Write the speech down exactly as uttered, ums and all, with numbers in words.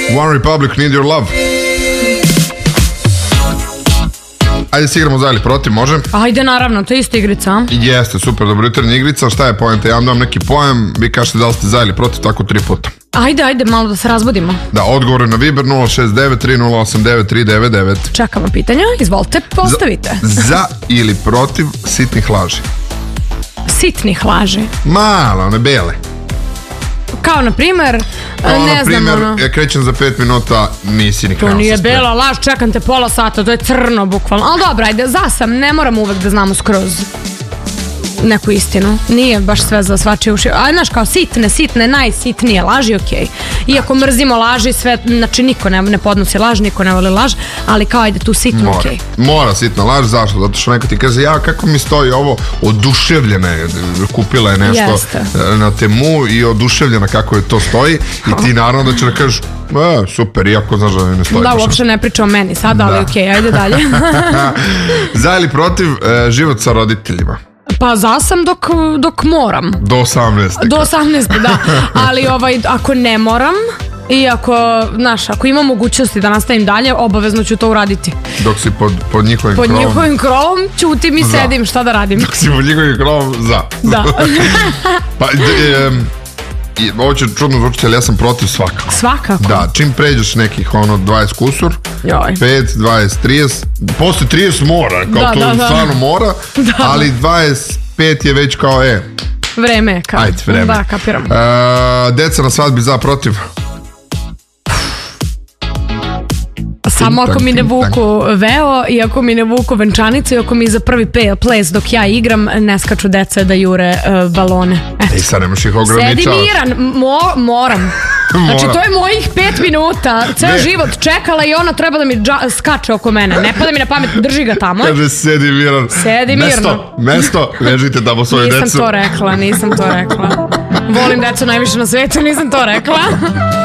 One Republic, Need Your Love. Ajde se igramo za ili protiv, može? Ajde, naravno, to je isto igrica. Jeste, super, dobro jutarnja igrica. Šta je poenta? Ja vam dam neki pojem, vi kažete da li ste za ili protiv, tako tri puta. Ajde, ajde, malo da se razbudimo. Da, odgovore na Viber nula šest devet tri nula osam devet tri devet devet. Čekamo pitanja, izvolite, postavite. Za, za ili protiv sitnih laži? Sitnih laži. Mala, one bele. Kao na primer, Kao ne na znam, primer, ono... ja krećem za pet minuta, nisi ni krenuo. To nije bela laž, čekam te pola sata, to je crno, bukvalno. Ali dobro, ajde, za sam, ne moram uvek da znamo skroz neku istinu. Nije baš sve za svačije uši. A znaš, kao sitne, sitne, najsitnije laži, okej. Okay. Iako mrzimo laži, sve, znači niko ne, ne podnosi laž, niko ne voli laž, ali kao ajde tu sitno, okej. Okay. Mora sitna laž, zašto? Zato što neko ti kaže, ja, kako mi stoji ovo, oduševljena je, kupila je nešto Jeste. na Temu i oduševljena kako je to stoji i ti naravno da će da kažeš, e, super, iako znaš da ne stoji. Da, uopšte ne priča o meni sada, ali okej, okay, ajde dalje. Za ili protiv e, život sa roditeljima? Pa za sam dok, dok moram. Do osamnaeste. Do osamnaeste, da. Ali ovaj, ako ne moram i ako, znaš, ako imam mogućnosti da nastavim dalje, obavezno ću to uraditi. Dok si pod, pod njihovim pod krovom? Pod njihovim krovom ćutim i za. sedim, šta da radim? Dok si pod njihovim krovom, za. Da. Pa, e, I, ovo će čudno zvučiti, ali ja sam protiv svakako. Svakako? Da, čim pređeš nekih ono dvadeset kusur, Joj. pet, dvadeset, trideset, posle trideset mora, kao da, to da, stvarno da. mora, da. ali dvadeset pet je već kao e. Vreme je kao. Ajde, vreme. Da, kapiram. Uh, deca na svadbi za, protiv? Samo ako mi ne vuku veo i ako mi ne vuku venčanicu i ako mi za prvi ples dok ja igram ne skaču deca da jure uh, balone. Eto. I sad nemaš ih ograničavati. Sedi miran, Mo, moram. Znači to je mojih pet minuta, ceo ne. život čekala i ona treba da mi dža, skače oko mene. Ne pada mi na pamet, drži ga tamo. Kaže sedi miran. Sedi mirno. Mesto, mesto, ležite tamo svoje decu. Nisam to rekla, nisam to rekla. Volim decu najviše na svetu, nisam to rekla.